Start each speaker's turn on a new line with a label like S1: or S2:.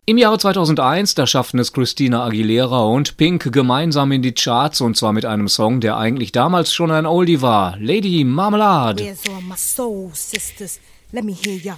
S1: Im Jahre 2001, da schafften es Christina Aguilera und Pink gemeinsam in die Charts, und zwar mit einem Song, der eigentlich damals schon ein Oldie war, Lady Marmalade.
S2: Where's all my soul sisters? Let me hear your